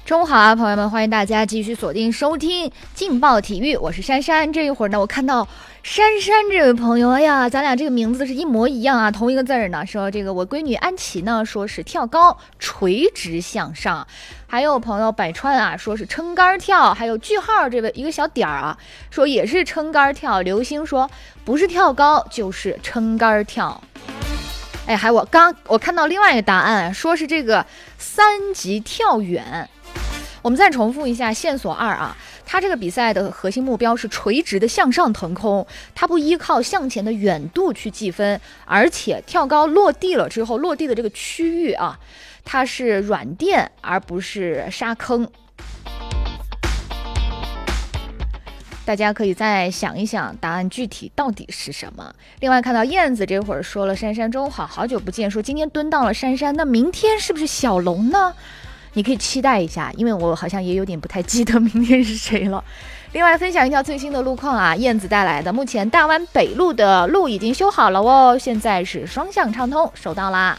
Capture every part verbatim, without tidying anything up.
中午好啊，朋友们，欢迎大家继续锁定收听劲爆体育，我是珊珊。这一会儿呢，我看到珊珊这位朋友，哎呀，咱俩这个名字是一模一样啊，同一个字儿呢。说这个我闺女安琪呢，说是跳高垂直向上，还有朋友百川啊，说是撑杆跳，还有句号这个一个小点儿啊，说也是撑杆跳。刘星说不是跳高就是撑杆跳。哎，还我刚我看到另外一个答案，说是这个三级跳远。我们再重复一下线索二啊，它这个比赛的核心目标是垂直的向上腾空，它不依靠向前的远度去计分，而且跳高落地了之后，落地的这个区域啊，它是软垫而不是沙坑。大家可以再想一想答案具体到底是什么。另外看到燕子这会儿说了珊珊中好，好久不见，说今天蹲到了珊珊，那明天是不是小龙呢？你可以期待一下，因为我好像也有点不太记得明天是谁了。另外分享一条最新的路况啊，燕子带来的，目前大湾北路的路已经修好了哦，现在是双向畅通，收到啦。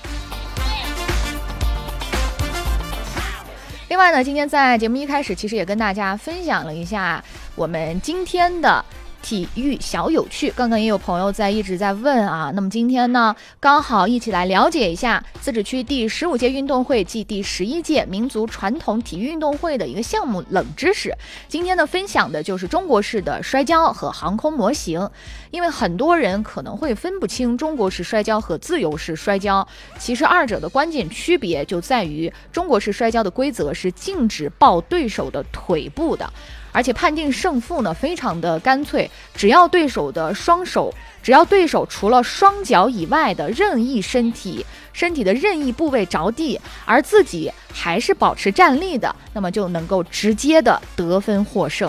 另外呢，今天在节目一开始其实也跟大家分享了一下我们今天的体育小有趣，刚刚也有朋友在一直在问啊，那么今天呢刚好一起来了解一下自治区第十五届运动会暨第十一届民族传统体育运动会的一个项目冷知识。今天呢分享的就是中国式的摔跤和航空模型，因为很多人可能会分不清中国式摔跤和自由式摔跤，其实二者的关键区别就在于中国式摔跤的规则是禁止抱对手的腿部的，而且判定胜负呢非常的干脆，只要对手的双手，只要对手除了双脚以外的任意身体身体的任意部位着地，而自己还是保持站立的，那么就能够直接的得分获胜。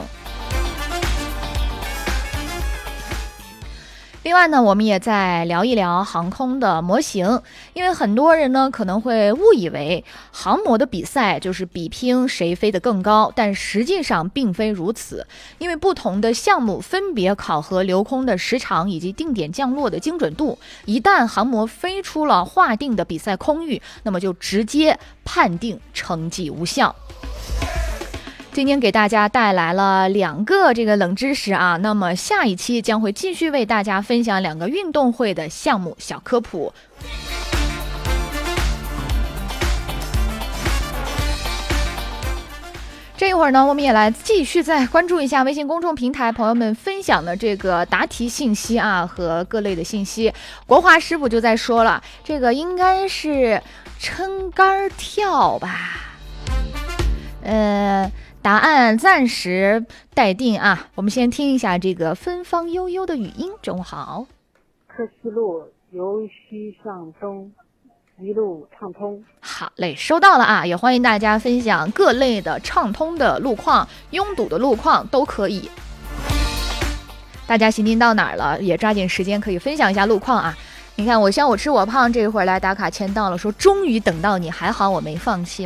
另外呢，我们也再聊一聊航空的模型，因为很多人呢可能会误以为航模的比赛就是比拼谁飞得更高，但实际上并非如此，因为不同的项目分别考核留空的时长以及定点降落的精准度，一旦航模飞出了划定的比赛空域，那么就直接判定成绩无效。今天给大家带来了两个这个冷知识啊，那么下一期将会继续为大家分享两个运动会的项目小科普。这一会儿呢，我们也来继续再关注一下微信公众平台朋友们分享的这个答题信息啊和各类的信息。国华师傅就在说了，这个应该是撑杆跳吧，呃答案暂时待定啊，我们先听一下这个芬芳悠悠的语音。中午好， 科西路由西向东，一路畅通。 好嘞，收到了啊，也欢迎大家分享各类的畅通的路况、拥堵的路况都可以。大家行进到哪儿了，也抓紧时间可以分享一下路况啊。你看我像我吃我胖这会儿来打卡签到了，说终于等到你，还好我没放弃。